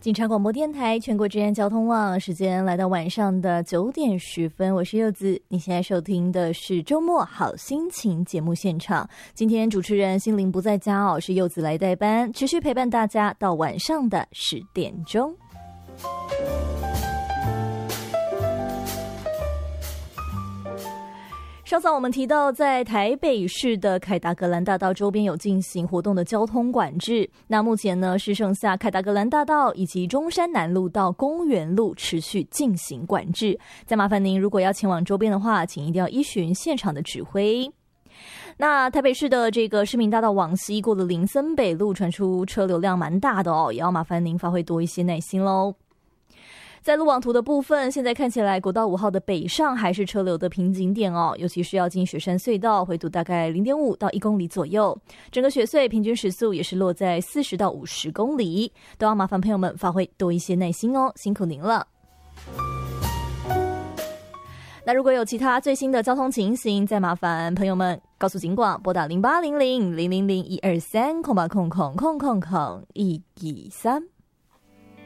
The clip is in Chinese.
警察广播电台全国治安交通网，时间来到晚上的9点10分，我是柚子。你现在收听的是周末好心情节目现场。今天主持人心灵不在家哦，是柚子来代班，持续陪伴大家到晚上的10点钟。稍早我们提到，在台北市的凯达格兰大道周边有进行活动的交通管制。那目前呢是剩下凯达格兰大道以及中山南路到公园路持续进行管制。再麻烦您，如果要前往周边的话，请一定要依循现场的指挥。那台北市的这个市民大道往西过了林森北路，传出车流量蛮大的哦，也要麻烦您发挥多一些耐心咯。在路网图的部分，现在看起来国道5号的北上还是车流的瓶颈点哦，尤其是要进雪山隧道，回堵大概 0.5 到1公里左右。整个雪隧平均时速也是落在40到50公里，都要麻烦朋友们发挥多一些耐心哦，辛苦您了。那如果有其他最新的交通情形，再麻烦朋友们告诉警广，拨打0800 000 123 空800 123。